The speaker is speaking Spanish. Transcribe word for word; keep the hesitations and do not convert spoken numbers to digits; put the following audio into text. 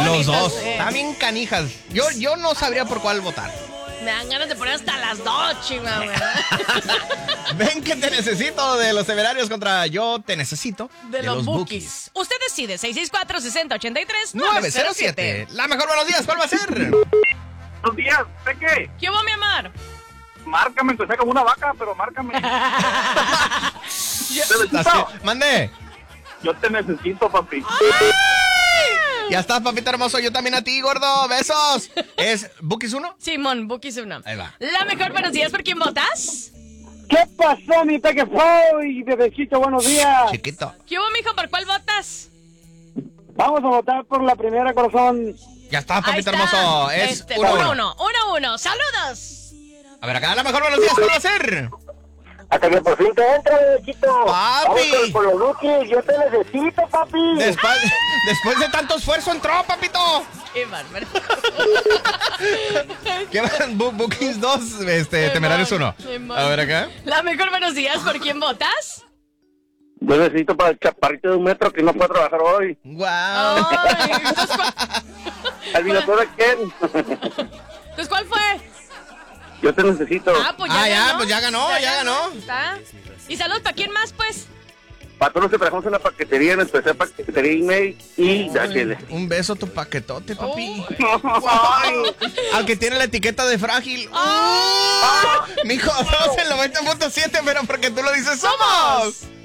Los bonitas, dos. eh. También canijas. Yo, yo no sabría por cuál votar. Me dan ganas de poner hasta las dos, chingada, güey. Ven que te necesito de los temerarios contra Yo te necesito De, los Bookies. Usted decide, seis seis cuatro, seis cero ocho tres, nueve cero siete. La mejor, buenos días, ¿cuál va a ser? Buenos días, ¿sé qué? ¿Qué hubo, mi amor? Márcame, aunque sea como una vaca, pero márcame. Te necesito. Mande. Yo te necesito, papi. Ya estás, papito hermoso. Yo también a ti, gordo. Besos. ¿Es Bookies uno? Simón, Bookies uno. Ahí va. La mejor, buenos días, ¿por quién votas? ¿Qué pasó, mi pequefoy? Bebecito, buenos días. Chiquito. ¿Qué hubo, mijo? ¿Por cuál votas? Vamos a votar por la primera, corazón. Ya estás, Ahí papito está. hermoso. Es Este, uno, uno, uno. uno, uno, uno. ¡Saludos! A ver, acá la mejor, buenos días, ¿cuál va a ser? Hasta que por fin te entra, bebecito. Papi. Vamos con, con los Bookies. Yo te necesito, papi. Después, después de tanto esfuerzo entró, papito. ¡Qué bárbaro! ¿Qué van? Bu- Bookies dos, este, Temerarios uno. Simón. A ver acá. La mejor, buenos días, ¿por quién votas? Yo necesito para el chaparrito de un metro que no puede trabajar hoy. Wow. Ay, entonces, ¿cuál, ¿Al director de quién? entonces, ¿cuál fue? Yo te necesito. Ah, pues ya Ah, ya, ganó. pues ya ganó, ya ganó. ¿Está? ¿Y saludos para quién más, pues? Para todos los que trabajamos en la paquetería, en especial paquetería email y D H L. Un beso a tu paquetote, papi. Oh. Al que tiene la etiqueta de frágil. Oh. Mijo, somos el noventa punto siete, pero porque tú lo dices, somos.